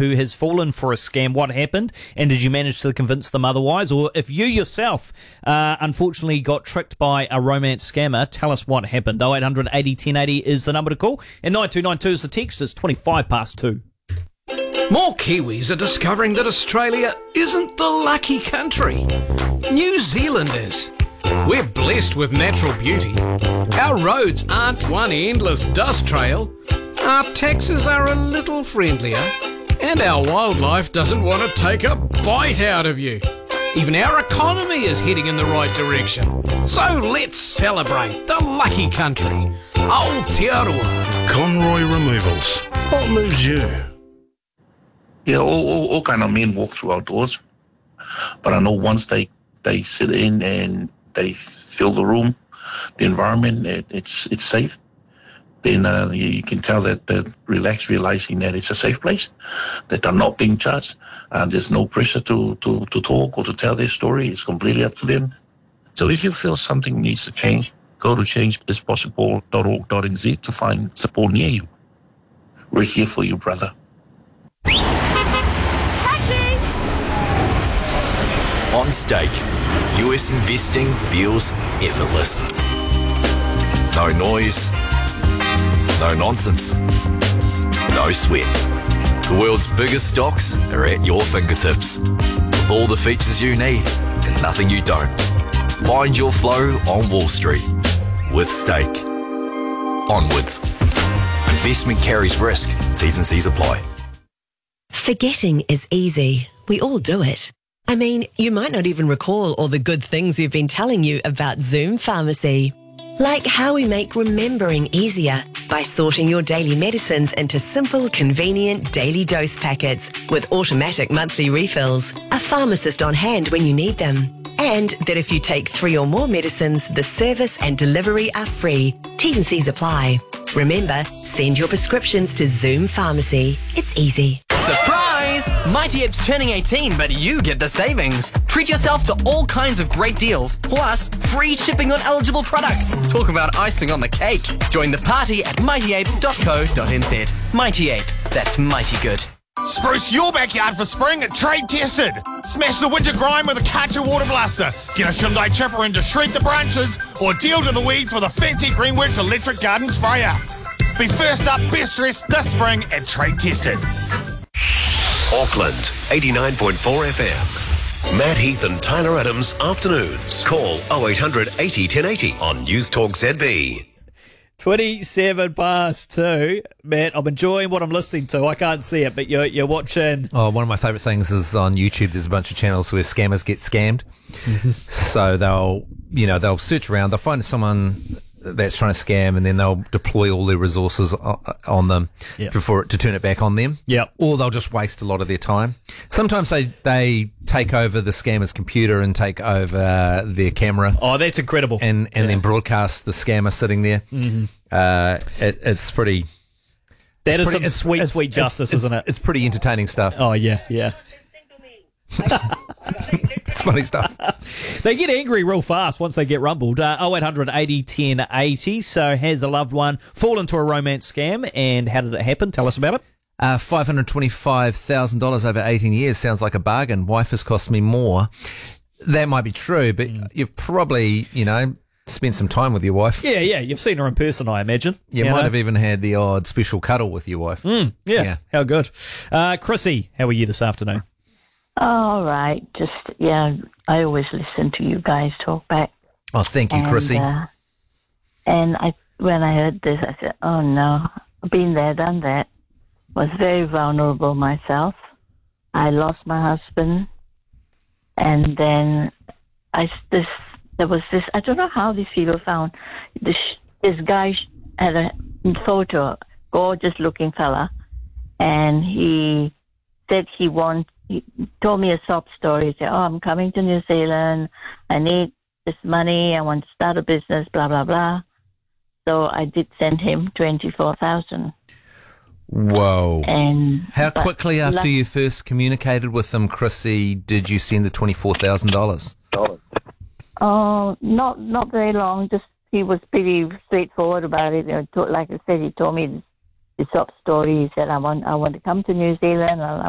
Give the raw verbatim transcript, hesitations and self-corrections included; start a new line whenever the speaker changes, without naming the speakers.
who has fallen for a scam, what happened, and did you manage to convince them otherwise? Or if you yourself uh, unfortunately got tricked by a romance scammer, tell us what happened. oh eight hundred eighty ten eighty is the number to call, and nine two nine two is the text. It's twenty-five past two.
More Kiwis are discovering that Australia isn't the lucky country. New Zealand is. We're blessed with natural beauty. Our roads aren't one endless dust trail. Our taxes are a little friendlier. And our wildlife doesn't want to take a bite out of you. Even our economy is heading in the right direction. So let's celebrate the lucky country. Aotearoa.
Conroy Removals. What moves you?
Yeah, all, all, all kind of men walk through outdoors. But I know once they, they sit in and they feel the room, the environment, it, it's it's safe, then uh, you, you can tell that they're relaxed, realizing that it's a safe place, that they're not being judged, and there's no pressure to, to, to talk or to tell their story. It's completely up to them. So if you feel something needs to change, go to change this possible dot org dot n z to find support near you. We're here for you, brother.
On Stake, U S investing feels effortless. No noise, no nonsense, no sweat. The world's biggest stocks are at your fingertips, with all the features you need and nothing you don't. Find your flow on Wall Street with Stake. Onwards. Investment carries risk. T's and C's apply.
Forgetting is easy. We all do it. I mean, you might not even recall all the good things we've been telling you about Zoom Pharmacy. Like how we make remembering easier by sorting your daily medicines into simple, convenient daily dose packets with automatic monthly refills, a pharmacist on hand when you need them. And that if you take three or more medicines, the service and delivery are free. T's and C's apply. Remember, send your prescriptions to Zoom Pharmacy. It's easy.
Surprise! Mighty Ape's turning eighteen, but you get the savings. Treat yourself to all kinds of great deals, plus free shipping on eligible products. Talk about icing on the cake. Join the party at mighty ape dot co dot n z. Mighty Ape, that's mighty good.
Spruce your backyard for spring at Trade Tested. Smash the winter grime with a Karcher water blaster. Get a Hyundai chipper in to shred the branches, or deal to the weeds with a fancy Greenworks electric garden sprayer. Be first up, best dressed this spring at Trade Tested.
Auckland, eighty-nine point four F M. Matt Heath and Tyler Adams afternoons. Call oh eight hundred eighty ten eighty on News Talk Z B.
twenty-seven past two. Matt, I'm enjoying what I'm listening to. I can't see it, but you're, you're watching.
Oh, one of my favourite things is on YouTube, there's a bunch of channels where scammers get scammed. So they'll, you know, they'll search around, they'll find someone that's trying to scam, and then they'll deploy all their resources on them yep. before to turn it back on them.
Yep.
Or they'll just waste a lot of their time. Sometimes they, they take over the scammer's computer and take over their camera.
Oh, that's incredible.
And, and yeah. then broadcast the scammer sitting there.
Mm-hmm.
Uh, it, it's pretty...
That
it's
is
pretty,
some sweet,
it's,
sweet
it's,
justice,
it's,
isn't it?
It's pretty entertaining stuff.
Oh, yeah, yeah.
It's funny stuff.
They get angry real fast once they get rumbled. Uh, oh eight hundred eighty ten eighty. So has a loved one fallen into a romance scam, and how did it happen? Tell us about it.
Uh, five hundred twenty-five thousand dollars over eighteen years sounds like a bargain. Wife has cost me more. That might be true, but mm. you've probably, you know, spent some time with your wife.
Yeah, yeah. You've seen her in person, I imagine.
You, you might know? have even had the odd special cuddle with your wife.
Mm, yeah. yeah. How good. Uh, Chrissy, how are you this afternoon?
All right. Just, yeah, I always listen to you guys talk back.
Oh, thank you,
and,
Chrissy.
Uh, and I, when I heard this, I said, oh, no, been there, done that. Was very vulnerable myself. I lost my husband. And then I, this, there was this, I don't know how these people found, this, this guy had a photo, gorgeous looking fella, and he said he want, he told me a sob story. He said, oh, I'm coming to New Zealand. I need this money. I want to start a business, blah, blah, blah. So I did send him twenty-four thousand.
Whoa.
And
how quickly after you first communicated with them, Chrissy, did you send the twenty-four thousand dollars?
Oh, not not very long. Just he was pretty straightforward about it. You know, like I said, he told me the sob story. He said, I want I want to come to New Zealand. I